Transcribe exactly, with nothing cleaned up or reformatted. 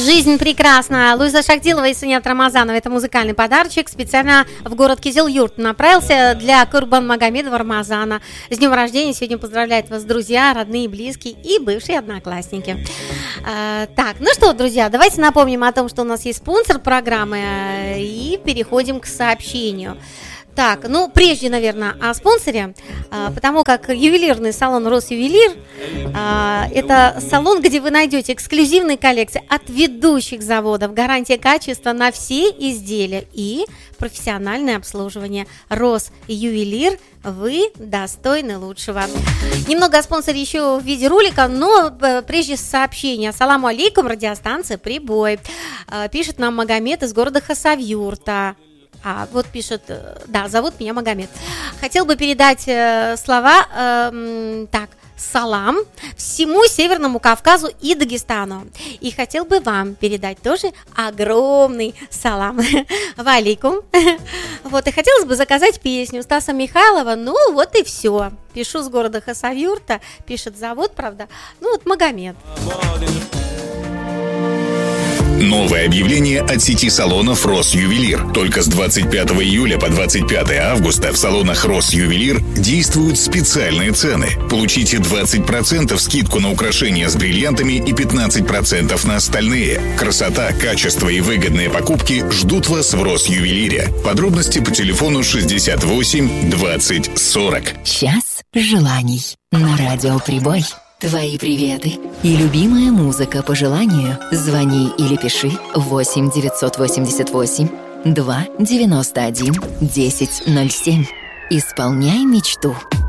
Жизнь прекрасна. Луиза Шахдилова и Сунят Рамазанова. Это музыкальный подарочек. Специально в город Кизил-Юрт направился для Курбан-Магомедова Рамазана. С днем рождения сегодня поздравляют вас друзья, родные, близкие и бывшие одноклассники. А, так, ну что, друзья, давайте напомним о том, что у нас есть спонсор программы, и переходим к сообщению. Так, ну, прежде, наверное, о спонсоре, а, потому как ювелирный салон «Росювелир» а, это салон, где вы найдете эксклюзивные коллекции от ведущих заводов, гарантия качества на все изделия и профессиональное обслуживание. «Росювелир», вы достойны лучшего. Немного о спонсоре еще в виде ролика, но прежде сообщение. Ассаламу алейкум, радиостанция «Прибой». А, пишет нам Магомед из города Хасавюрта. А, вот пишет, да, зовут меня Магомед. Хотел бы передать э, слова, э, так, салам всему Северному Кавказу и Дагестану. И хотел бы вам передать тоже огромный салам. Валикум. Вот, и хотелось бы заказать песню Стаса Михайлова. Ну, вот и все. Пишу с города Хасавюрта, пишет завод, правда. Ну, вот Магомед. Новое объявление от сети салонов «Росювелир». Только с двадцать пятого июля по двадцать пятое августа в салонах «Росювелир» действуют специальные цены. Получите двадцать процентов скидку на украшения с бриллиантами и пятнадцать процентов на остальные. Красота, качество и выгодные покупки ждут вас в «Росювелире». Подробности по телефону шестьдесят восемь двадцать сорок. Час желаний на радио «Прибой». Твои приветы и любимая музыка по желанию. Звони или пиши восемь девятьсот восемьдесят восемь два девяносто один десять ноль семь. Исполняй мечту.